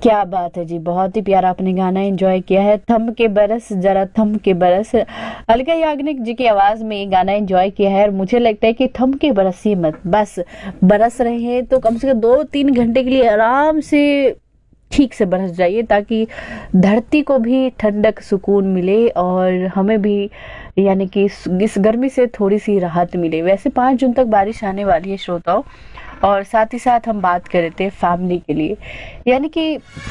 क्या बात है जी, बहुत ही प्यारा आपने गाना एंजॉय किया है। थम के बरस जरा थम के बरस, अलका याग्निक जी की आवाज में ये गाना एंजॉय किया है। और मुझे लगता है कि थम के बरसिए मत, बस बरस रहे हैं तो कम से कम 2-3 घंटे के लिए आराम से ठीक से बरस जाइए, ताकि धरती को भी ठंडक सुकून मिले और हमें भी, यानी कि इस गर्मी से थोड़ी सी राहत मिले। वैसे 5 जून तक बारिश आने वाली है श्रोताओं। और साथ ही साथ हम बात कर रहे थे फैमिली के लिए, यानी कि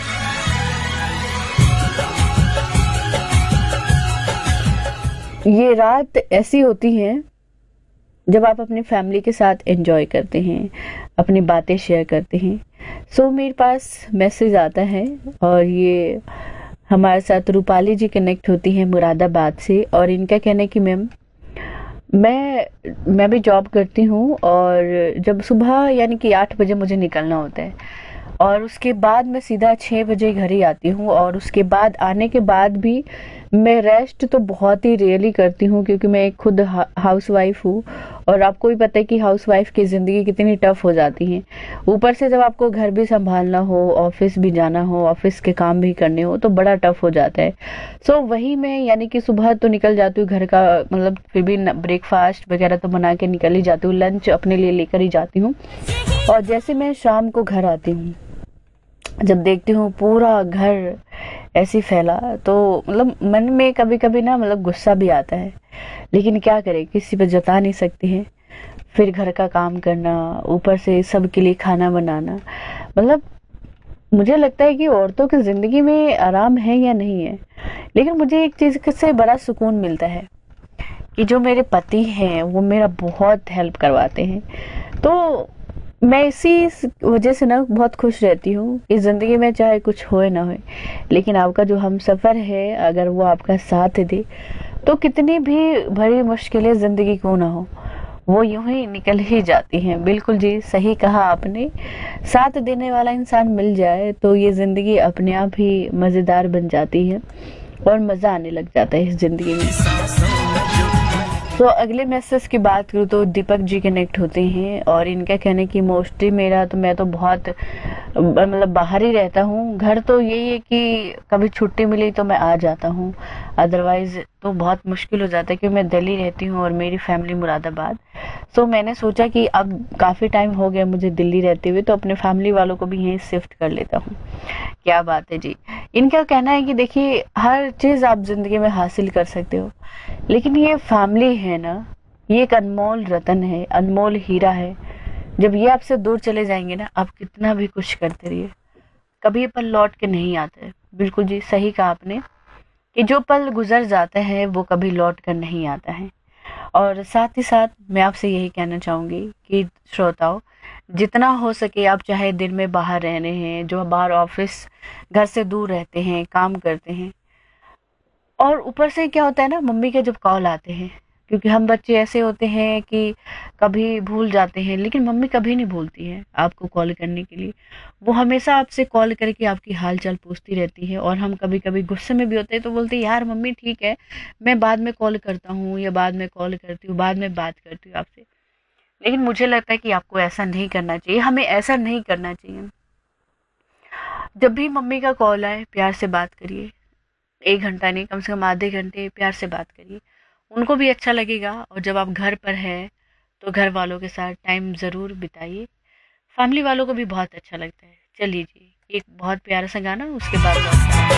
ये रात ऐसी होती है जब आप अपनी फैमिली के साथ एंजॉय करते हैं, अपनी बातें शेयर करते हैं। सो मेरे पास मैसेज आता है और ये हमारे साथ रूपाली जी कनेक्ट होती हैं मुरादाबाद से। और इनका कहना है कि मैम, मैं भी जॉब करती हूँ और जब सुबह यानी कि 8 बजे मुझे निकलना होता है और उसके बाद मैं सीधा 6 बजे घर ही आती हूँ। और उसके बाद आने के बाद भी मैं रेस्ट तो बहुत ही रेयरली करती हूँ, क्योंकि मैं एक खुद हाउस वाइफ हूँ और आपको भी पता है कि हाउस वाइफ की ज़िंदगी कितनी टफ हो जाती है। ऊपर से जब आपको घर भी संभालना हो, ऑफिस भी जाना हो, ऑफिस के काम भी करने हो, तो बड़ा टफ हो जाता है। सो वही मैं, यानी कि सुबह तो निकल जाती हूँ घर का, मतलब फिर भी ब्रेकफास्ट वगैरह तो बना के निकल ही जाती हूँ, लंच अपने लिए लेकर ही जाती हूँ। और जैसे मैं शाम को घर आती हूँ, जब देखती हूँ पूरा घर ऐसी फैला, तो मतलब मन में कभी कभी ना मतलब गुस्सा भी आता है, लेकिन क्या करें, किसी पे जता नहीं सकते हैं। फिर घर का काम करना, ऊपर से सबके लिए खाना बनाना, मतलब मुझे लगता है कि औरतों की जिंदगी में आराम है या नहीं है। लेकिन मुझे एक चीज से बड़ा सुकून मिलता है कि जो मेरे पति हैं वो मेरा बहुत हेल्प करवाते हैं। तो मैं इसी वजह से ना बहुत खुश रहती हूँ कि ज़िंदगी में चाहे कुछ होए ना होए, लेकिन आपका जो हम सफ़र है अगर वो आपका साथ दे, तो कितनी भी बड़ी मुश्किलें ज़िंदगी क्यों ना हो, वो यूं ही निकल ही जाती हैं। बिल्कुल जी, सही कहा आपने। साथ देने वाला इंसान मिल जाए तो ये ज़िंदगी अपने आप ही मज़ेदार बन जाती है और मज़ा आने लग जाता है इस ज़िंदगी में। तो अगले मैसेज की बात करूँ तो दीपक जी कनेक्ट होते हैं और इनका कहने की मोस्टली मैं तो बहुत मतलब बाहर ही रहता हूँ। घर तो यही है कि कभी छुट्टी मिली तो मैं आ जाता हूँ, अदरवाइज तो बहुत मुश्किल हो जाता है, क्योंकि मैं दिल्ली रहती हूँ और मेरी फैमिली मुरादाबाद। तो मैंने सोचा कि अब काफ़ी टाइम हो गया मुझे दिल्ली रहते हुए, तो अपने फैमिली वालों को भी यहीं शिफ्ट कर लेता हूँ। क्या बात है जी। इनका कहना है कि देखिए, हर चीज़ आप ज़िंदगी में हासिल कर सकते हो, लेकिन ये फैमिली है ना, ये एक अनमोल रतन है, अनमोल हीरा है। जब ये आपसे दूर चले जाएंगे ना, आप कितना भी कुछ करते रहिए, कभी ये पल लौट के नहीं आते। बिल्कुल जी, सही कहा आपने कि जो पल गुजर जाता है वो कभी लौट कर नहीं आता है। और साथ ही साथ मैं आपसे यही कहना चाहूँगी कि श्रोताओ, जितना हो सके आप चाहे दिन में बाहर रहने हैं, जो बाहर ऑफिस घर से दूर रहते हैं, काम करते हैं, और ऊपर से क्या होता है ना, मम्मी के जब कॉल आते हैं, क्योंकि हम बच्चे ऐसे होते हैं कि कभी भूल जाते हैं, लेकिन मम्मी कभी नहीं भूलती है आपको कॉल करने के लिए। वो हमेशा आपसे कॉल करके आपकी हाल चाल पूछती रहती है। और हम कभी कभी गुस्से में भी होते हैं तो बोलते हैं, यार मम्मी ठीक है, मैं बाद में कॉल करता हूँ या बाद में कॉल करती हूँ, बाद में बात करती हूँ आपसे। लेकिन मुझे लगता है कि आपको ऐसा नहीं करना चाहिए, हमें ऐसा नहीं करना चाहिए। जब भी मम्मी का कॉल आए, प्यार से बात करिए। 1 घंटा नहीं, कम से कम आधे घंटे प्यार से बात करिए, उनको भी अच्छा लगेगा। और जब आप घर पर हैं तो घर वालों के साथ टाइम ज़रूर बिताइए, फैमिली वालों को भी बहुत अच्छा लगता है। चलिए जी, एक बहुत प्यारा सा गाना, उसके बाद